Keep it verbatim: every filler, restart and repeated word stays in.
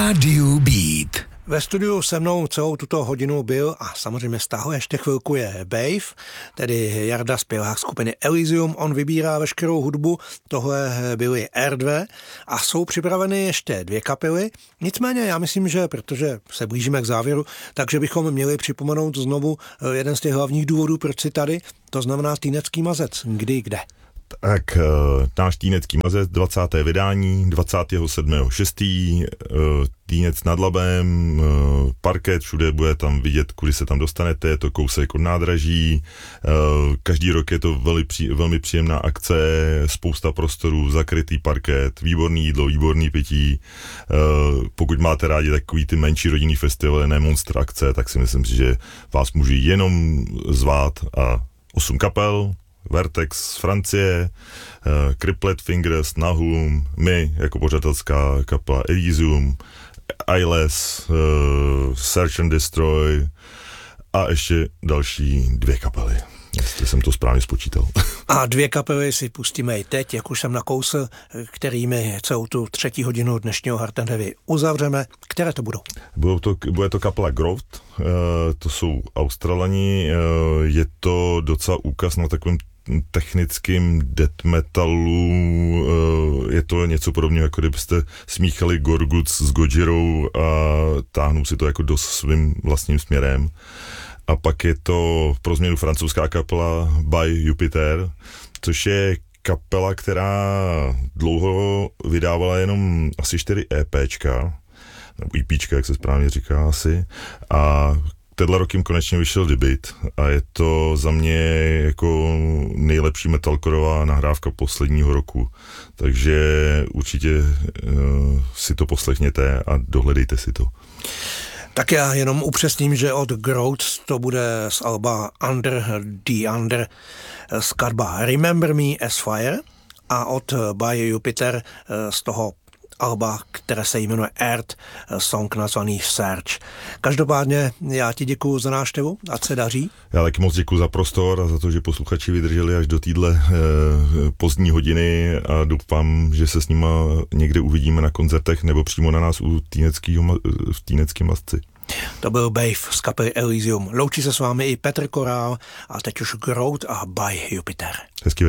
Rádiu Beat. Ve studiu se mnou celou tuto hodinu byl a samozřejmě stále ještě chvilku je Bave, tedy Jarda, zpěvák skupiny Elysium. On vybírá veškerou hudbu, tohle byly R dva a jsou připraveny ještě dvě kapely. Nicméně já myslím, že protože se blížíme k závěru, takže bychom měli připomenout znovu jeden z těch hlavních důvodů, proč si tady, to znamená Týnecký mazec. Kdy, kde? Tak náš Týnecký mazec, dvacáté vydání, dvacátého sedmého šestého Týnec nad Labem, parket, všude bude tam vidět, kudy se tam dostanete, je to kousek od nádraží, každý rok je to velmi, velmi příjemná akce, spousta prostorů, zakrytý parket, výborný jídlo, výborný pití, pokud máte rádi takový ty menší rodinný festivaly, ne monster akce, tak si myslím, že vás můžu jenom zvát a osm kapel, Vertex z Francie, uh, Cripplet Fingers, Nahum, my jako pořadatelská kapela Elysium, Eyeless, uh, Search and Destroy a ještě další dvě kapely, jestli jsem to správně spočítal. A dvě kapely si pustíme i teď, jak už jsem nakousl, kterými celou tu třetí hodinu dnešního Hard and Heavy uzavřeme. Které to budou? Budou to, bude to kapela Growth, uh, to jsou Australani, uh, je to docela úkaz na takovém technickým death metalu, je to něco podobného, jako kdybyste smíchali Gorguts s Gojirou a táhnou si to jako do svým vlastním směrem. A pak je to pro změnu francouzská kapela By Jupiter, což je kapela, která dlouho vydávala jenom asi čtyři EPčka, nebo EPčka, jak se správně říká asi, a tenhle rok jim konečně vyšel debut a je to za mě jako nejlepší metalcoreová nahrávka posledního roku. Takže určitě uh, si to poslechněte a dohledejte si to. Tak já jenom upřesním, že od Growth to bude z alba Under the Under skladba Remember Me as Fire a od By Jupiter z toho alba, které se jmenuje Earth, song nazvaný Search. Každopádně já ti děkuju za návštěvu, ať se daří. Já taky moc děkuju za prostor a za to, že posluchači vydrželi až do téhle eh, pozdní hodiny a doufám, že se s nima někde uvidíme na koncertech nebo přímo na nás u Týneckýho, v Týneckém mazci. To byl Bave z kapely Elysium. Loučí se s vámi i Petr Korál a teď už Growth a By Jupiter. Hezký